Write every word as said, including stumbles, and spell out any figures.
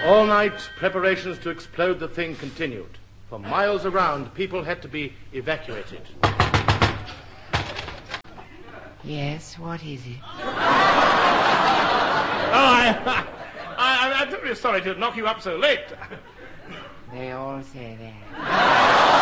All night, preparations to explode the thing continued. For miles around, people had to be evacuated. Yes, what is it? Oh, I, I, I'm terribly sorry to knock you up so late. They all say that.